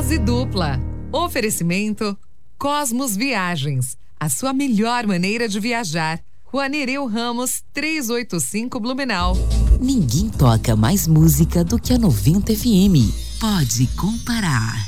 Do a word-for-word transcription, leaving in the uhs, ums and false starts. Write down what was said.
Dose dupla. Oferecimento Cosmos Viagens. A sua melhor maneira de viajar. Rua Nereu Ramos, trezentos e oitenta e cinco, Blumenau. Ninguém toca mais música do que a noventa F M. Pode comparar.